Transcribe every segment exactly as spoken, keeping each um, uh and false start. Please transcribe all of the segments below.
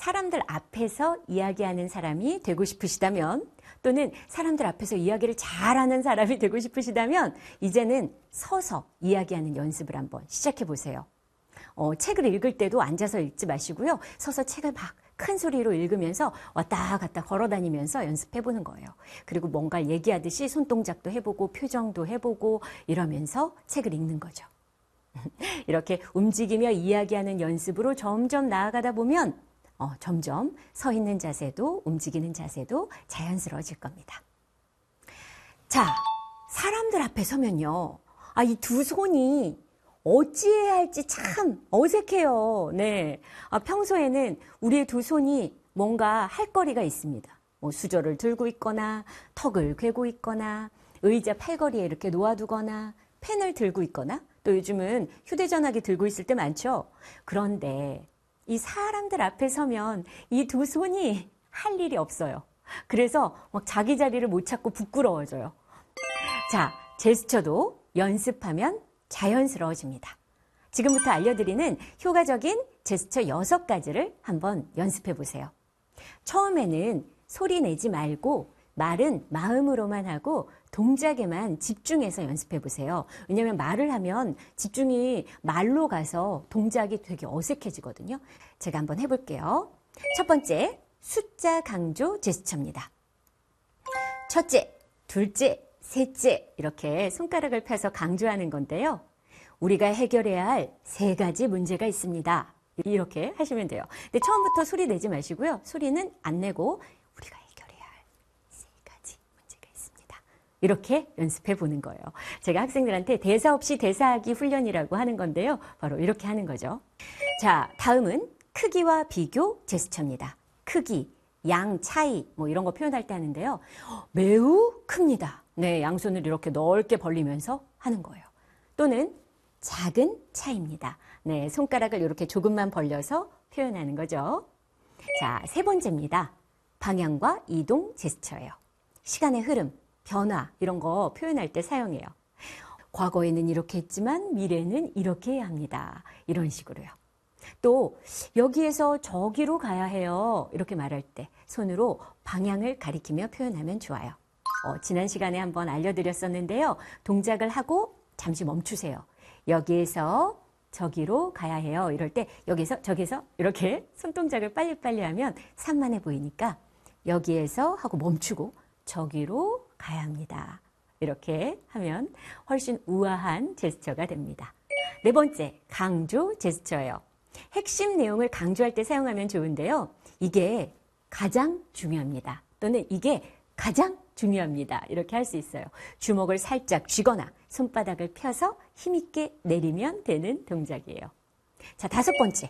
사람들 앞에서 이야기하는 사람이 되고 싶으시다면 또는 사람들 앞에서 이야기를 잘하는 사람이 되고 싶으시다면 이제는 서서 이야기하는 연습을 한번 시작해 보세요. 어, 책을 읽을 때도 앉아서 읽지 마시고요. 서서 책을 막 큰 소리로 읽으면서 왔다 갔다 걸어 다니면서 연습해 보는 거예요. 그리고 뭔가 얘기하듯이 손동작도 해보고 표정도 해보고 이러면서 책을 읽는 거죠. 이렇게 움직이며 이야기하는 연습으로 점점 나아가다 보면 어, 점점 서 있는 자세도 움직이는 자세도 자연스러워질 겁니다. 자, 사람들 앞에 서면요. 아, 이 두 손이 어찌해야 할지 참 어색해요. 네. 아, 평소에는 우리의 두 손이 뭔가 할 거리가 있습니다. 뭐 수저를 들고 있거나 턱을 괴고 있거나 의자 팔걸이에 이렇게 놓아두거나 펜을 들고 있거나 또 요즘은 휴대전화기 들고 있을 때 많죠. 그런데 이 사람들 앞에 서면 이 두 손이 할 일이 없어요. 그래서 막 자기 자리를 못 찾고 부끄러워져요. 자, 제스처도 연습하면 자연스러워집니다. 지금부터 알려드리는 효과적인 제스처 여섯 가지를 한번 연습해 보세요. 처음에는 소리 내지 말고 말은 마음으로만 하고 동작에만 집중해서 연습해 보세요. 왜냐하면 말을 하면 집중이 말로 가서 동작이 되게 어색해지거든요. 제가 한번 해볼게요. 첫 번째, 숫자 강조 제스처입니다. 첫째, 둘째, 셋째 이렇게 손가락을 펴서 강조하는 건데요. 우리가 해결해야 할 세 가지 문제가 있습니다. 이렇게 하시면 돼요. 근데 처음부터 소리 내지 마시고요. 소리는 안 내고 우리가 해결해야 할 세 가지 문제가 있습니다. 이렇게 연습해 보는 거예요. 제가 학생들한테 대사 없이 대사하기 훈련이라고 하는 건데요. 바로 이렇게 하는 거죠. 자, 다음은 크기와 비교 제스처입니다. 크기, 양 차이 뭐 이런 거 표현할 때 하는데요. 매우 큽니다. 네, 양손을 이렇게 넓게 벌리면서 하는 거예요. 또는 작은 차이입니다. 네, 손가락을 이렇게 조금만 벌려서 표현하는 거죠. 자, 세 번째입니다. 방향과 이동 제스처예요. 시간의 흐름, 변화 이런 거 표현할 때 사용해요. 과거에는 이렇게 했지만 미래는 이렇게 해야 합니다. 이런 식으로요. 또 여기에서 저기로 가야 해요. 이렇게 말할 때 손으로 방향을 가리키며 표현하면 좋아요. 어, 지난 시간에 한번 알려드렸었는데요. 동작을 하고 잠시 멈추세요. 여기에서 저기로 가야 해요. 이럴 때 여기서 저기서 이렇게 손동작을 빨리빨리 하면 산만해 보이니까 여기에서 하고 멈추고 저기로 가야 합니다. 이렇게 하면 훨씬 우아한 제스처가 됩니다. 네 번째, 강조 제스처예요. 핵심 내용을 강조할 때 사용하면 좋은데요. 이게 가장 중요합니다. 또는 이게 가장 중요합니다. 이렇게 할 수 있어요. 주먹을 살짝 쥐거나 손바닥을 펴서 힘있게 내리면 되는 동작이에요. 자, 다섯 번째.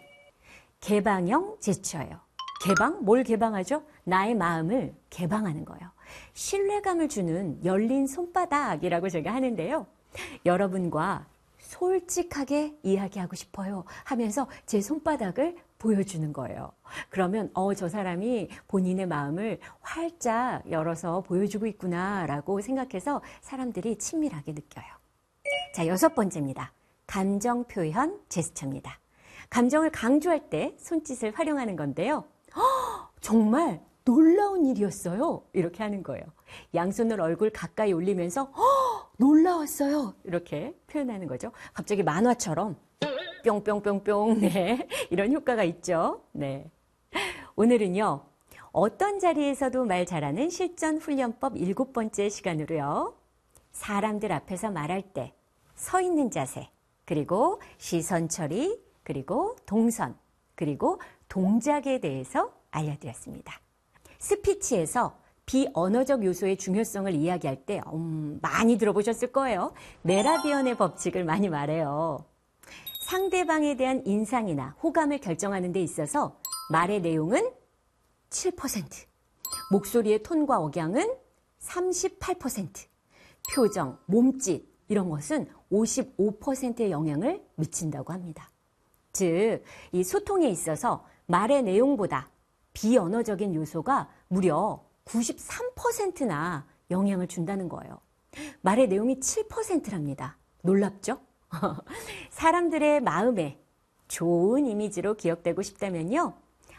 개방형 제스처예요. 개방? 뭘 개방하죠? 나의 마음을 개방하는 거예요. 신뢰감을 주는 열린 손바닥이라고 제가 하는데요. 여러분과 솔직하게 이야기하고 싶어요 하면서 제 손바닥을 보여주는 거예요. 그러면 어, 저 사람이 본인의 마음을 활짝 열어서 보여주고 있구나 라고 생각해서 사람들이 친밀하게 느껴요. 자, 여섯 번째입니다. 감정 표현 제스처입니다. 감정을 강조할 때 손짓을 활용하는 건데요. 허, 정말 놀라운 일이었어요. 이렇게 하는 거예요. 양손을 얼굴 가까이 올리면서 허, 놀라웠어요. 이렇게 표현하는 거죠. 갑자기 만화처럼 뿅뿅뿅뿅 네, 이런 효과가 있죠. 네. 오늘은요. 어떤 자리에서도 말 잘하는 실전 훈련법 일곱 번째 시간으로요. 사람들 앞에서 말할 때 서 있는 자세, 그리고 시선 처리, 그리고 동선, 그리고 동작에 대해서 알려드렸습니다. 스피치에서 비언어적 요소의 중요성을 이야기할 때 음, 많이 들어보셨을 거예요. 메라비언의 법칙을 많이 말해요. 상대방에 대한 인상이나 호감을 결정하는 데 있어서 말의 내용은 칠 퍼센트, 목소리의 톤과 억양은 삼십팔 퍼센트, 표정, 몸짓 이런 것은 오십오 퍼센트의 영향을 미친다고 합니다. 즉, 이 소통에 있어서 말의 내용보다 비언어적인 요소가 무려 구십삼 퍼센트나 영향을 준다는 거예요. 말의 내용이 칠 퍼센트랍니다. 놀랍죠? 사람들의 마음에 좋은 이미지로 기억되고 싶다면요.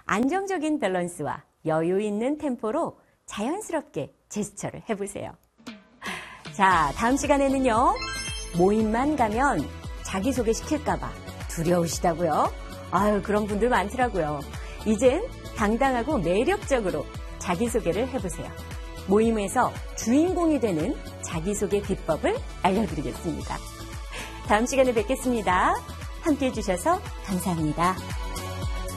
안정적인 밸런스와 여유 있는 템포로 자연스럽게 제스처를 해보세요. 자, 다음 시간에는요. 모임만 가면 자기소개 시킬까봐 두려우시다고요? 아유, 그런 분들 많더라고요. 이젠 당당하고 매력적으로 자기소개를 해보세요. 모임에서 주인공이 되는 자기소개 비법을 알려드리겠습니다. 다음 시간에 뵙겠습니다. 함께해 주셔서 감사합니다.